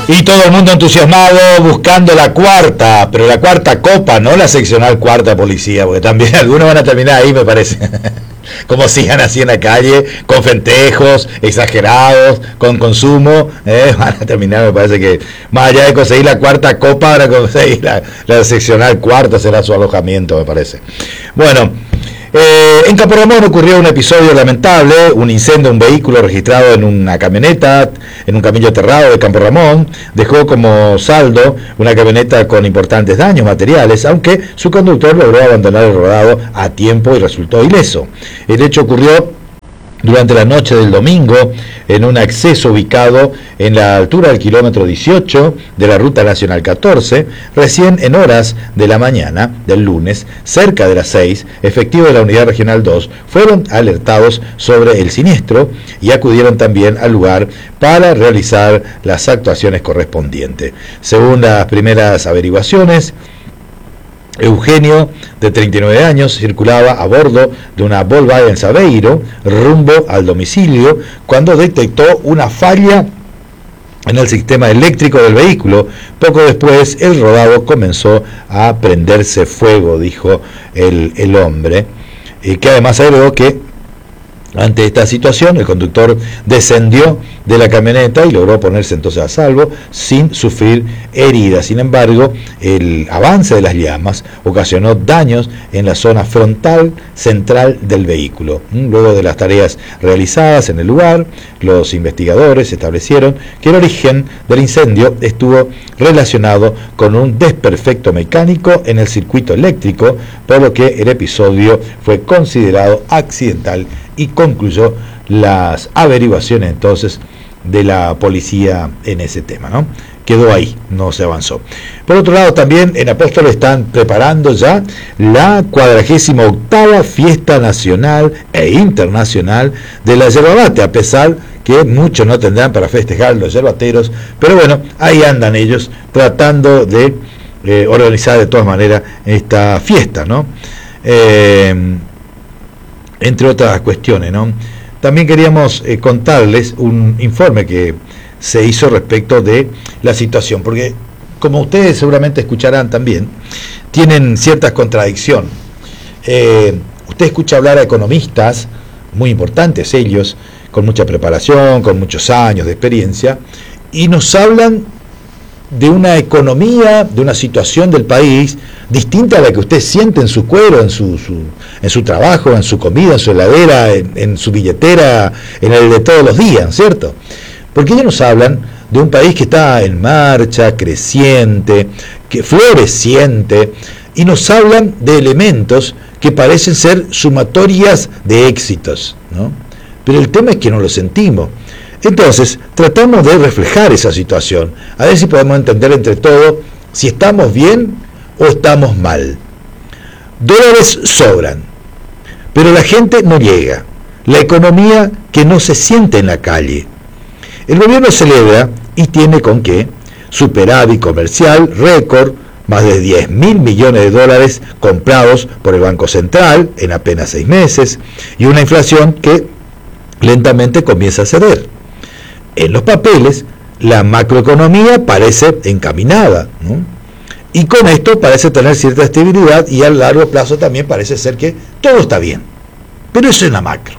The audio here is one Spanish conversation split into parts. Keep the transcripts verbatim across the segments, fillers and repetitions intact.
Y todo el mundo entusiasmado buscando la cuarta, pero la cuarta copa, no la seccional cuarta policía, porque también algunos van a terminar ahí, me parece. Como sigan así en la calle, con festejos exagerados, con consumo, eh, van a terminar, me parece que más allá de conseguir la cuarta copa, van a conseguir la, la seccional cuarta, será su alojamiento, me parece. Bueno, eh, en Campo Ramón ocurrió un episodio lamentable, un incendio, un vehículo registrado en una camioneta, en un camino aterrado de Campo Ramón, dejó como saldo una camioneta con importantes daños materiales, aunque su conductor logró abandonar el rodado a tiempo y resultó ileso. El hecho ocurrió durante la noche del domingo en un acceso ubicado en la altura del kilómetro dieciocho de la Ruta Nacional catorce, recién en horas de la mañana del lunes, cerca de las seis, efectivos de la Unidad Regional dos fueron alertados sobre el siniestro y acudieron también al lugar para realizar las actuaciones correspondientes. Según las primeras averiguaciones, Eugenio, de treinta y nueve años, circulaba a bordo de una Volkswagen Saveiro rumbo al domicilio cuando detectó una falla en el sistema eléctrico del vehículo. Poco después el rodado comenzó a prenderse fuego, dijo el, el hombre, y que además agregó que ante esta situación el conductor descendió de la camioneta y logró ponerse entonces a salvo sin sufrir heridas. Sin embargo, el avance de las llamas ocasionó daños en la zona frontal central del vehículo. Luego de las tareas realizadas en el lugar, los investigadores establecieron que el origen del incendio estuvo relacionado con un desperfecto mecánico en el circuito eléctrico, por lo que el episodio fue considerado accidental y concluyó las averiguaciones entonces de la policía en ese tema, ¿no? Quedó ahí, no se avanzó. Por otro lado, también en Apóstoles están preparando ya la cuadragésima octava fiesta nacional e internacional de la yerba mate, a pesar que muchos no tendrán para festejar los yerbateros, pero bueno, ahí andan ellos tratando de eh, organizar de todas maneras esta fiesta, ¿no? Eh, entre otras cuestiones, ¿no? También queríamos eh, contarles un informe que se hizo respecto de la situación, porque como ustedes seguramente escucharán también, tienen ciertas contradicciones. Eh, usted escucha hablar a economistas muy importantes, ellos, con mucha preparación, con muchos años de experiencia, y nos hablan de una economía, de una situación del país distinta a la que usted siente en su cuero, en su, su, en su trabajo, en su comida, en su heladera, en, en su billetera, en el de todos los días, ¿cierto? Porque ellos nos hablan de un país que está en marcha, creciente, que floreciente, y nos hablan de elementos que parecen ser sumatorias de éxitos, ¿no? Pero el tema es que no lo sentimos. Entonces, tratamos de reflejar esa situación, a ver si podemos entender entre todos si estamos bien o estamos mal. Dólares sobran, pero la gente no llega. La economía que no se siente en la calle. El gobierno celebra, y tiene con qué, superávit comercial récord, más de diez mil millones de dólares comprados por el Banco Central en apenas seis meses, y una inflación que lentamente comienza a ceder. En los papeles, la macroeconomía parece encaminada, ¿no? Y con esto parece tener cierta estabilidad y a largo plazo también parece ser que todo está bien. Pero eso es la macro.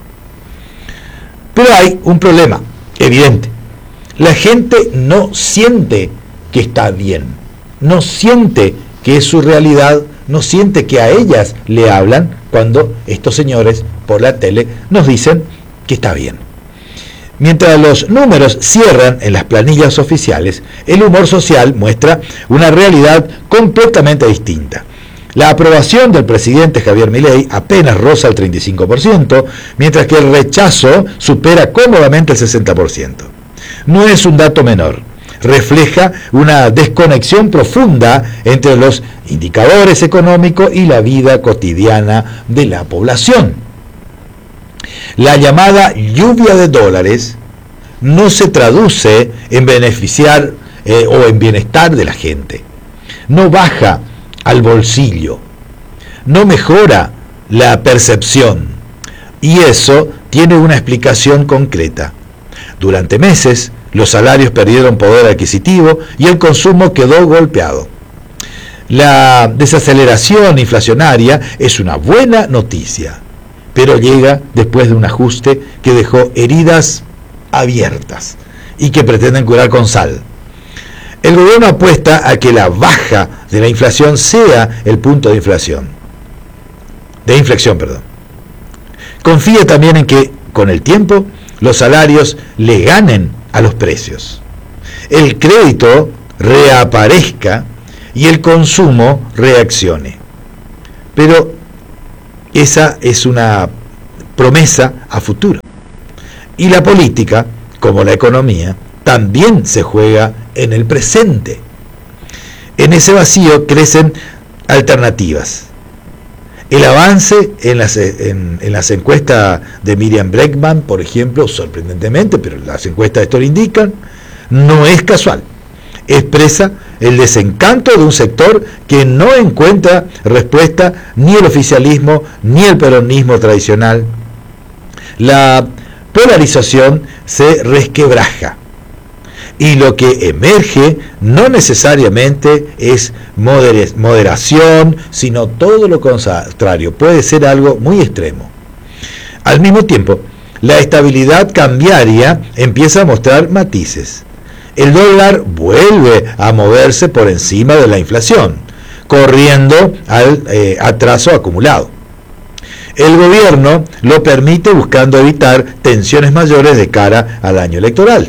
Pero hay un problema evidente. La gente no siente que está bien, no siente que es su realidad, no siente que a ellas le hablan cuando estos señores por la tele nos dicen que está bien. Mientras los números cierran en las planillas oficiales, el humor social muestra una realidad completamente distinta. La aprobación del presidente Javier Milei apenas roza el treinta y cinco por ciento, mientras que el rechazo supera cómodamente el sesenta por ciento. No es un dato menor. Refleja una desconexión profunda entre los indicadores económicos y la vida cotidiana de la población. La llamada lluvia de dólares no se traduce en beneficiar eh, o en bienestar de la gente. No baja al bolsillo, no mejora la percepción. Y eso tiene una explicación concreta. Durante meses, los salarios perdieron poder adquisitivo y el consumo quedó golpeado. La desaceleración inflacionaria es una buena noticia, pero llega después de un ajuste que dejó heridas abiertas y que pretenden curar con sal. El gobierno apuesta a que la baja de la inflación sea el punto de inflación, de inflexión, perdón. Confía también en que, con el tiempo, los salarios le ganen a los precios, el crédito reaparezca y el consumo reaccione. Pero esa es una promesa a futuro. Y la política, como la economía, también se juega en el presente. En ese vacío crecen alternativas. El avance en las, en, en las encuestas de Miriam Bregman, por ejemplo, sorprendentemente, pero las encuestas de esto lo indican, no es casual. Expresa el desencanto de un sector que no encuentra respuesta ni el oficialismo ni el peronismo tradicional. La polarización se resquebraja y lo que emerge no necesariamente es moder- moderación, sino todo lo contrario, puede ser algo muy extremo. Al mismo tiempo, la estabilidad cambiaria empieza a mostrar matices. El dólar vuelve a moverse por encima de la inflación, corriendo al eh, atraso acumulado. El gobierno lo permite buscando evitar tensiones mayores de cara al año electoral.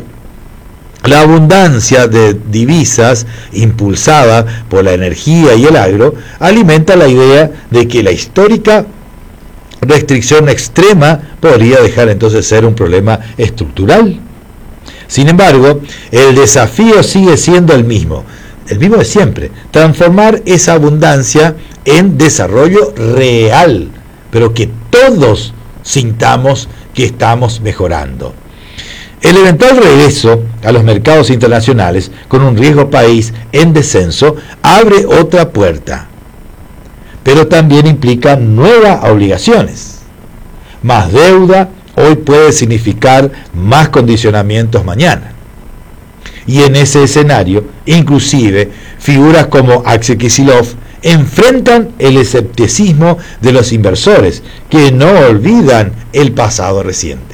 La abundancia de divisas impulsada por la energía y el agro alimenta la idea de que la histórica restricción extrema podría dejar entonces ser un problema estructural. Sin embargo, el desafío sigue siendo el mismo, el mismo de siempre, transformar esa abundancia en desarrollo real, pero que todos sintamos que estamos mejorando. El eventual regreso a los mercados internacionales con un riesgo país en descenso abre otra puerta, pero también implica nuevas obligaciones. Más deuda hoy puede significar más condicionamientos mañana. Y en ese escenario, inclusive, figuras como Axel Kicillof enfrentan el escepticismo de los inversores, que no olvidan el pasado reciente.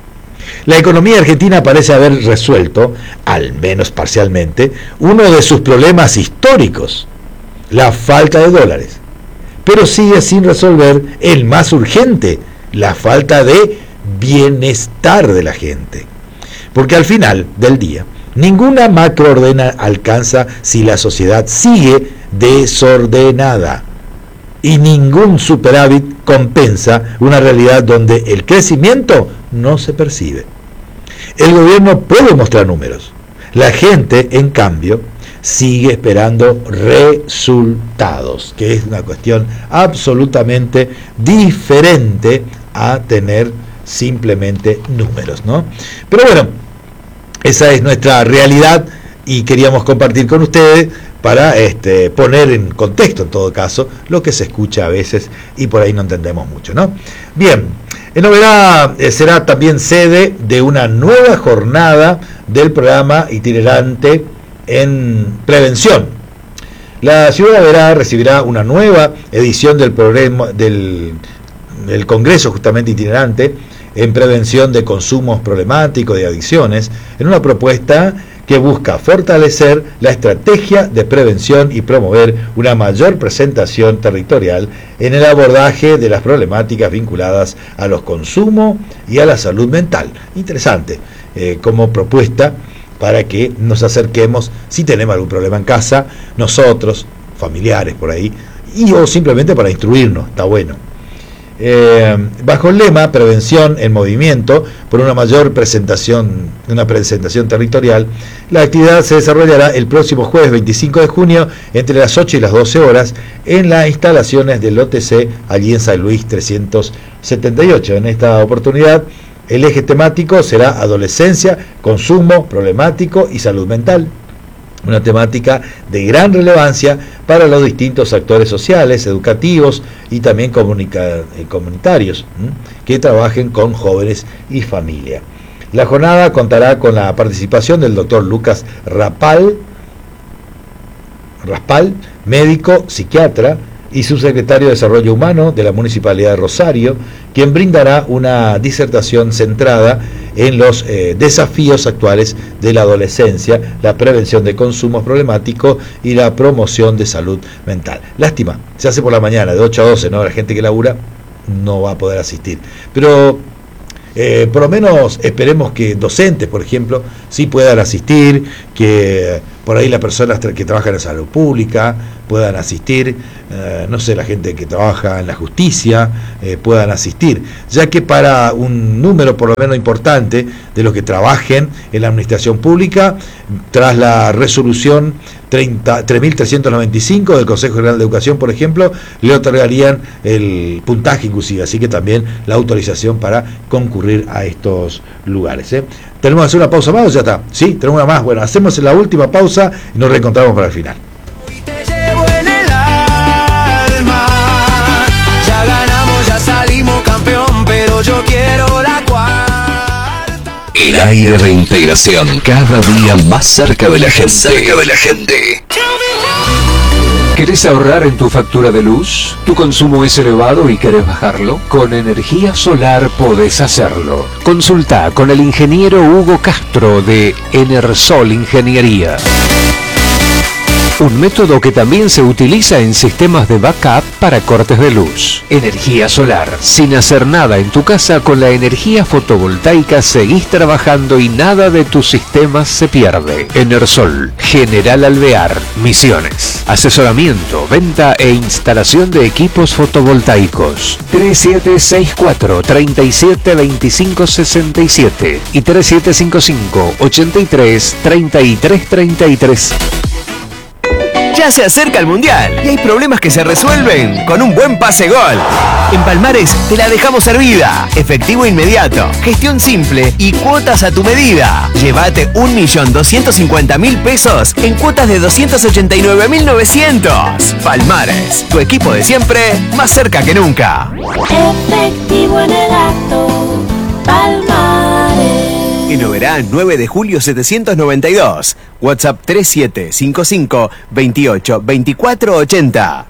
La economía argentina parece haber resuelto, al menos parcialmente, uno de sus problemas históricos, la falta de dólares, pero sigue sin resolver el más urgente, la falta de bienestar de la gente. Porque al final del día, ninguna macroordena alcanza si la sociedad sigue desordenada. Y ningún superávit compensa una realidad donde el crecimiento no se percibe. El gobierno puede mostrar números. La gente, en cambio, sigue esperando resultados, que es una cuestión absolutamente diferente a tener simplemente números, ¿no? Pero bueno, esa es nuestra realidad y queríamos compartir con ustedes para este, poner en contexto, en todo caso, lo que se escucha a veces y por ahí no entendemos mucho, ¿no? Bien, en novedad eh, será también sede de una nueva jornada del programa itinerante en prevención. La ciudad de Verá recibirá una nueva edición del programa del, del Congreso justamente itinerante en prevención de consumos problemáticos y adicciones, en una propuesta que busca fortalecer la estrategia de prevención y promover una mayor presentación territorial en el abordaje de las problemáticas vinculadas a los consumos y a la salud mental. Interesante eh, como propuesta para que nos acerquemos, si tenemos algún problema en casa, nosotros, familiares por ahí, y o simplemente para instruirnos, está bueno. Eh, bajo el lema Prevención en Movimiento, por una mayor presentación, una presentación territorial, la actividad se desarrollará el próximo jueves veinticinco de junio entre las ocho y las doce horas en las instalaciones del O T C allí en San Luis trescientos setenta y ocho. En esta oportunidad el eje temático será adolescencia, consumo problemático y salud mental. Una temática de gran relevancia para los distintos actores sociales, educativos y también comunica- comunitarios ¿m? que trabajen con jóvenes y familia. La jornada contará con la participación del doctor Lucas Rapal, Raspal, médico, psiquiatra, y subsecretario de Desarrollo Humano de la Municipalidad de Rosario, quien brindará una disertación centrada en los eh, desafíos actuales de la adolescencia, la prevención de consumos problemáticos y la promoción de salud mental. Lástima, se hace por la mañana, de ocho a doce, ¿no? La gente que labura no va a poder asistir. Pero eh, por lo menos esperemos que docentes, por ejemplo, sí puedan asistir, que por ahí las personas que trabajan en salud pública puedan asistir, eh, no sé, la gente que trabaja en la justicia eh, puedan asistir, ya que para un número por lo menos importante de los que trabajen en la administración pública, tras la resolución tres mil trescientos noventa y cinco del Consejo General de Educación, por ejemplo, le otorgarían el puntaje inclusive, así que también la autorización para concurrir a estos lugares, ¿eh? ¿Tenemos que hacer una pausa más o ya está? Sí, tenemos una más. Bueno, hacemos la última pausa y nos reencontramos para el final. Ya ganamos, ya salimos campeón, pero yo quiero la cuarta. El aire de integración, cada día más cerca de la gente. Cerca de la gente. ¿Querés ahorrar en tu factura de luz? ¿Tu consumo es elevado y querés bajarlo? Con energía solar podés hacerlo. Consulta con el ingeniero Hugo Castro de Enersol Ingeniería. Un método que también se utiliza en sistemas de backup para cortes de luz. Energía solar. Sin hacer nada en tu casa, con la energía fotovoltaica seguís trabajando y nada de tus sistemas se pierde. Enersol, General Alvear, Misiones. Asesoramiento, venta e instalación de equipos fotovoltaicos. tres siete seis cuatro, tres siete dos cinco seis siete y tres siete cinco cinco, ocho tres, tres tres tres tres. Ya se acerca el Mundial y hay problemas que se resuelven con un buen pase gol. En Palmares te la dejamos servida. Efectivo inmediato, gestión simple y cuotas a tu medida. Llévate un millón doscientos cincuenta mil pesos en cuotas de doscientos ochenta y nueve mil novecientos. Palmares, tu equipo de siempre, más cerca que nunca. Efectivo en el acto, Palmares. En Oberá, nueve de julio setecientos noventa y dos. WhatsApp tres siete cinco cinco, veintiocho, veinticuatro ochenta.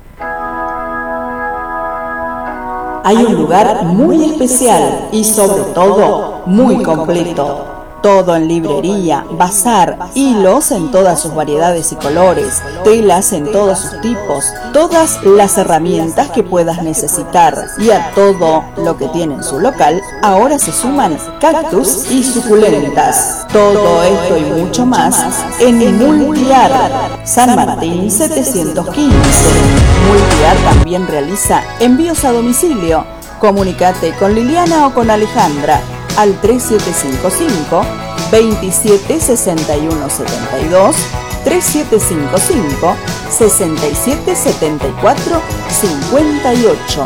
Hay un lugar muy especial y sobre todo muy completo. Todo en librería, bazar, hilos en todas sus variedades y colores, telas en todos sus tipos, todas las herramientas que puedas necesitar. Y a todo lo que tiene en su local, ahora se suman cactus y suculentas. Todo esto y mucho más en Multiar, San Martín setecientos quince. Multiar también realiza envíos a domicilio. Comunicate con Liliana o con Alejandra al tres siete cinco cinco, veintisiete sesenta y uno setenta y dos, tres siete cinco cinco, sesenta y siete setenta y cuatro cincuenta y ocho.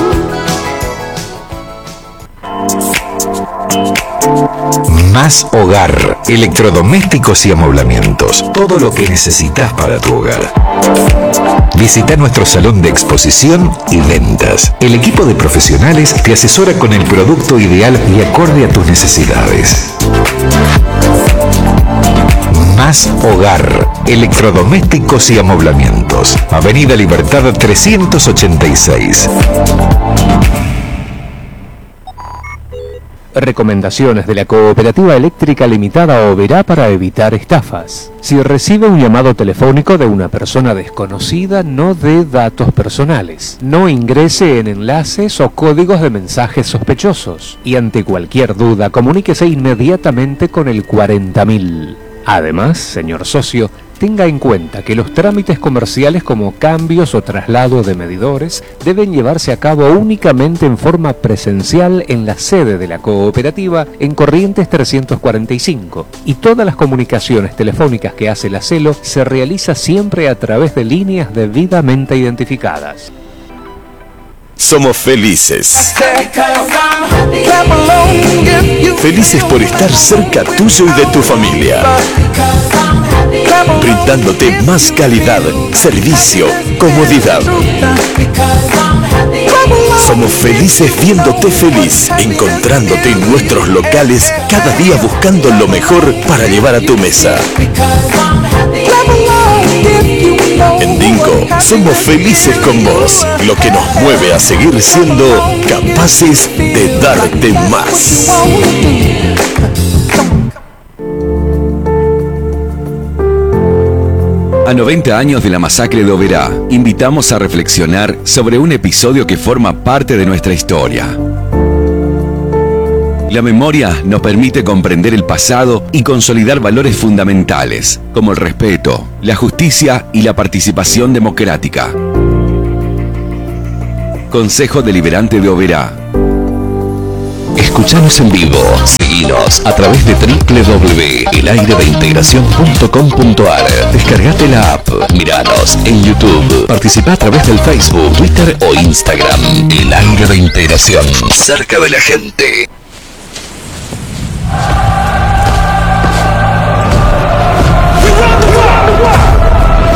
Más Hogar, electrodomésticos y amoblamientos, todo lo que necesitas para tu hogar. Visita nuestro salón de exposición y ventas. El equipo de profesionales te asesora con el producto ideal y acorde a tus necesidades. Más Hogar, electrodomésticos y amoblamientos. Avenida Libertad trescientos ochenta y seis. Recomendaciones de la Cooperativa Eléctrica Limitada Oberá para evitar estafas. Si recibe un llamado telefónico de una persona desconocida, no dé datos personales. No ingrese en enlaces o códigos de mensajes sospechosos. Y ante cualquier duda, comuníquese inmediatamente con el cuarenta mil. Además, señor socio, tenga en cuenta que los trámites comerciales como cambios o traslado de medidores deben llevarse a cabo únicamente en forma presencial en la sede de la cooperativa en Corrientes trescientos cuarenta y cinco, y todas las comunicaciones telefónicas que hace la CELO se realiza siempre a través de líneas debidamente identificadas. Somos felices. Felices por estar cerca tuyo y de tu familia. dándote más calidad, servicio, comodidad. Somos felices viéndote feliz, encontrándote en nuestros locales, cada día buscando lo mejor para llevar a tu mesa. En Dinko somos felices con vos, lo que nos mueve a seguir siendo capaces de darte más. A noventa años de la masacre de Oberá, invitamos a reflexionar sobre un episodio que forma parte de nuestra historia. La memoria nos permite comprender el pasado y consolidar valores fundamentales, como el respeto, la justicia y la participación democrática. Consejo Deliberante de Oberá. Escuchanos en vivo, seguinos a través de doble u doble u doble u punto el aire de integración punto com punto a r. Descargate la app, miranos en YouTube, participa a través del Facebook, Twitter o Instagram. El Aire de Integración, cerca de la gente.